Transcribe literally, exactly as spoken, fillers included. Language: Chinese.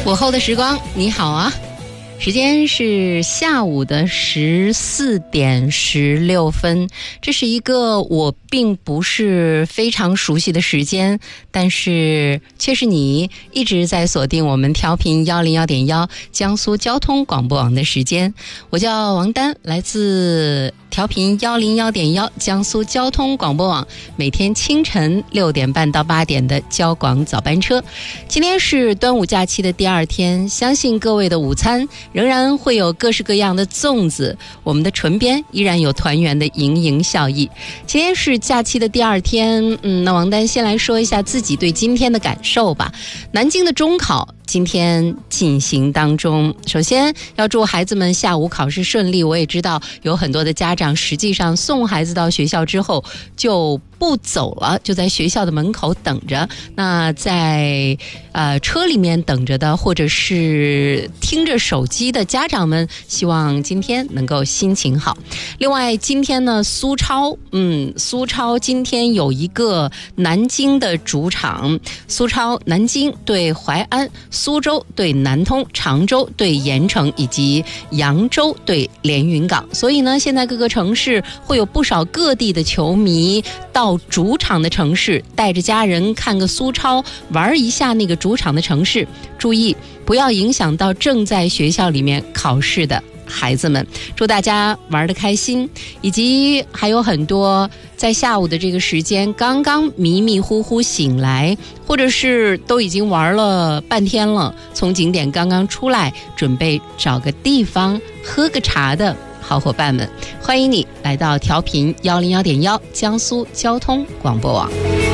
午后的时光，你好啊！时间是下午的十四点十六分，这是一个我并不是非常熟悉的时间，但是却是你一直在锁定我们调频一零一点一江苏交通广播网的时间。我叫王丹，来自调频一零一点一江苏交通广播网，每天清晨六点半到八点的交广早班车。今天是端午假期的第二天，相信各位的午餐仍然会有各式各样的粽子，我们的唇边依然有团圆的盈盈笑意。今天是假期的第二天，嗯，那王丹先来说一下自己对今天的感受吧。南京的中考今天进行当中，首先要祝孩子们下午考试顺利。我也知道有很多的家长实际上送孩子到学校之后就不走了，就在学校的门口等着。那在呃车里面等着的，或者是听着手机的家长们，希望今天能够心情好。另外今天呢，苏超嗯苏超今天有一个南京的主场，苏超南京对淮安，苏州对南通，常州对盐城，以及扬州对连云港。所以呢，现在各个城市会有不少各地的球迷到主场的城市，带着家人看个苏超，玩一下那个主场的城市。注意不要影响到正在学校里面考试的孩子们，祝大家玩得开心。以及还有很多在下午的这个时间刚刚迷迷糊糊醒来，或者是都已经玩了半天了，从景点刚刚出来，准备找个地方喝个茶的好伙伴们，欢迎你来到调频一零一点一江苏交通广播网。